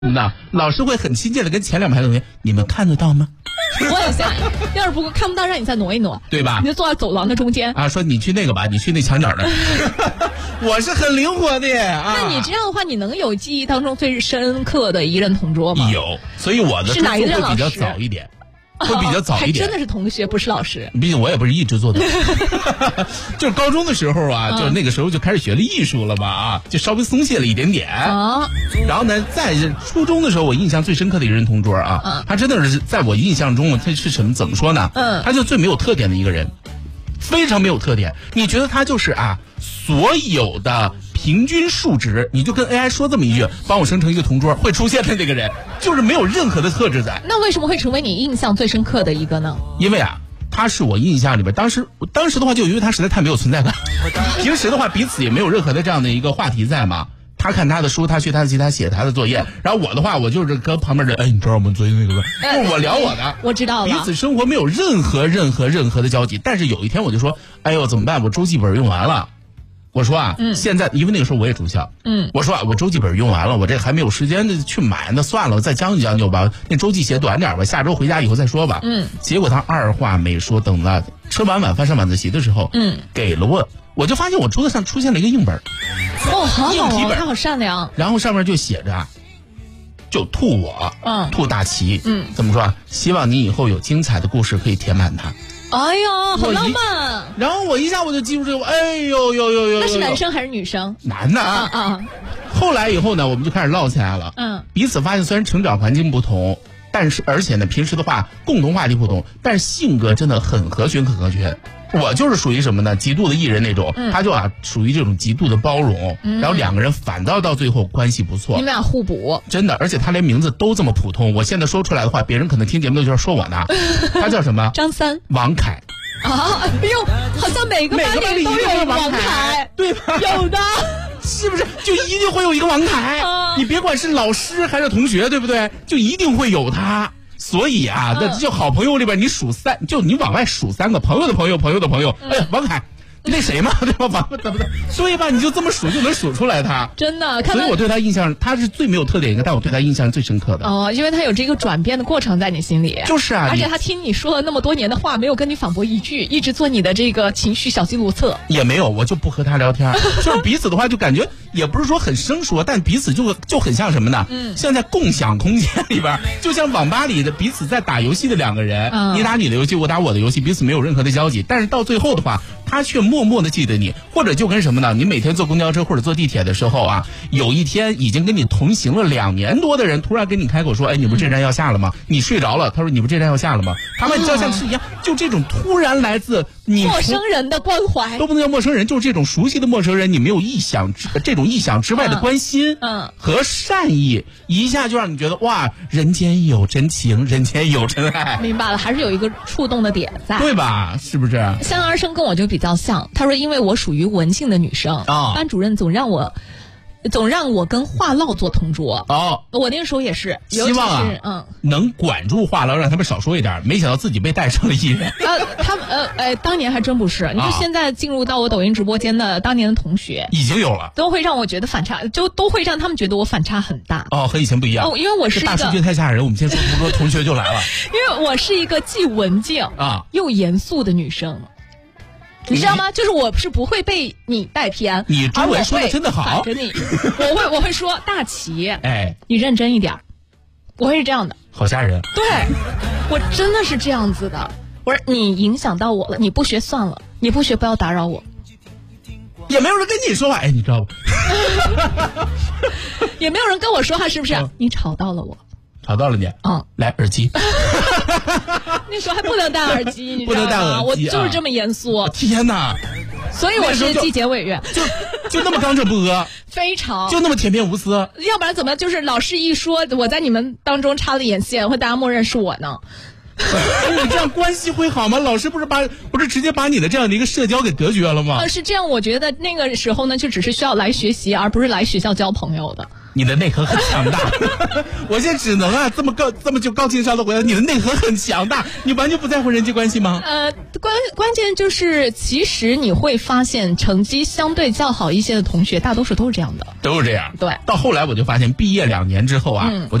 那老师会很亲切的跟前2排同学，你们看得到吗？ 我也想，要是不看不到，让你再挪一挪， 对吧？ 你就坐在走廊的中间啊，说你去那个吧，你去那墙角的。我是很灵活的啊。 那你这样的话，你能有记忆当中最深刻的一任同桌吗？ 有，所以我的是哪一任老师？ 会比较早一点。会比较早一点， 还真的是同学，不是老师。 毕竟我也不是一直做的，就是高中的时候啊，就是那个时候就开始学了艺术了嘛啊，就稍微松懈了一点点啊。然后呢，在初中的时候，我印象最深刻的一人同桌啊，他真的是在我印象中，他是怎么说呢？他就最没有特点的一个人，非常没有特点。你觉得他就是啊，所有的平均数值，你就跟 AI 说这么一句，帮我生成一个同桌，会出现的那个人，就是没有任何的特质在。 那为什么会成为你印象最深刻的一个呢？ 因为啊，他是我印象里边，当时的话，就因为他实在太没有存在感，平时的话彼此也没有任何的这样的一个话题在嘛。他看他的书，他学他的吉他，写他的作业，然后我的话，我就是跟旁边人，你知道我们昨天那个吗？就是我聊我的， 我知道了。 彼此生活没有任何的交集。但是有一天我就说，哎呦怎么办？我周记本用完了。我说啊，现在因为那个时候我也住校，我说啊，我周记本用完了，我这还没有时间去买，那算了，我再将就吧，那周记写短点吧，下周回家以后再说吧。结果他二话没说，等了吃完晚饭上晚自习的时候，给了我就发现我桌子上出现了一个硬本， 好好， 硬皮本， 他好善良。 然后上面就写着，就吐我，吐大齐，怎么说？希望你以后有精彩的故事可以填满它。 哎呦，好浪漫！ 然后我一下我就记住这个，哎呦呦呦呦！ 那是男生还是女生？ 男的啊。后来以后呢，我们就开始唠起来了。彼此发现虽然成长环境不同，但是而且呢，平时的话共同话题不同，但是性格真的很合群，很合群。我就是属于什么呢？极度的艺人那种，他就属于这种极度的包容，然后两个人反倒到最后关系不错。 你们俩互补， 真的，而且他连名字都这么普通，我现在说出来的话，别人可能听节目都觉得说我呢。他叫什么？ 张三， 王凯。 啊，哎呦，好像每个班里都有王凯， 对吧？ 有的， 是不是？就一定会有一个王凯，你别管是老师还是同学，对不对？就一定会有他。所以啊，就好朋友里边，你数3，就你往外数3个朋友的朋友，朋友的朋友。哎呀，王凯，那谁嘛，对吧？怎么的？所以吧，你就这么数就能数出来他。 真的， 所以我对他印象，他是最没有特点一个，但我对他印象是最深刻的。 哦，因为他有这个转变的过程在你心里。 就是啊， 而且他听你说了那么多年的话，没有跟你反驳一句，一直做你的这个情绪小记录册。 也没有，我就不和他聊天，就是彼此的话就感觉也不是说很生疏，但彼此就很像什么呢？像在共享空间里边，就像网吧里的彼此在打游戏的两个人，你打你的游戏，我打我的游戏，彼此没有任何的交集，但是到最后的话，他却默默的记得你，或者就跟什么呢？你每天坐公交车或者坐地铁的时候啊，有一天已经跟你同行了2年多的人，突然跟你开口说：“哎，你不这站要下了吗？”你睡着了，他说：“你不这站要下了吗？”他们就像是一样，就这种突然来自你陌生人的关怀， 都不能叫陌生人，就是这种熟悉的陌生人，你没有这种意想之外的关心，和善意，一下就让你觉得哇，人间有真情，人间有真爱。 明白了，还是有一个触动的点在， 对吧？是不是？ 香儿生跟我就比较像，他说因为我属于文静的女生，班主任总让我跟话唠做同桌。我那个时候也是， 希望能管住话唠，让他们少说一点。没想到自己被带上了艺人。 他们当年还真不是。你说现在进入到我抖音直播间的当年的同学， 已经有了， 都会让我觉得反差，就都会让他们觉得我反差很大。 和以前不一样。 因为我是一个大数据太吓人，我们先说同学就来了。 因为我是一个既文静又严肃的女生。你知道吗？就是我是不会被你带偏， 你中文说的真的好。 反着你，我会说大齐， 哎， 你认真一点，我会是这样的。 好吓人。 对，我真的是这样子的。我说你影响到我了，你不学算了，你不学不要打扰我。 也没有人跟你说话，哎，你知道吧？ 也没有人跟我说话，是不是？你吵到了我。 吵到了你，来耳机。 那时候还不能戴耳机，你知道吗？ 不能戴耳机， 我就是这么严肃。 天哪！ 所以我是纪检委员， 就那么刚正不阿， 非常， 就那么甜面无私。 要不然怎么就是老师一说我在你们当中插了眼线，会大家默认是我呢？ 你这样关系会好吗？老师不是直接把你的这样的一个社交给隔绝了吗？ 是这样，我觉得那个时候呢，就只是需要来学习，而不是来学校交朋友的。 你的内核很强大。我现在只能啊这么就高情商的回答，你的内核很强大，你完全不在乎人际关系吗？ 关键就是其实你会发现成绩相对较好一些的同学大多数都是这样的。 都是这样。 对。 到后来我就发现毕业2年之后啊，